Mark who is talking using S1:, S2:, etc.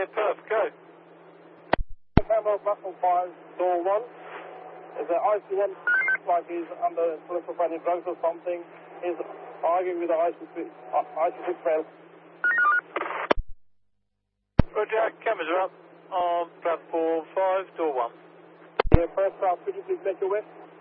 S1: Okay, perfect, go.
S2: Camera platform 5, door 1. Is there IC1 like he's under political friendly drugs or something? He's arguing with the IC6 rail.
S1: Roger, cameras are up on platform 5, door 1.
S2: Yeah, first class, could you please make your way?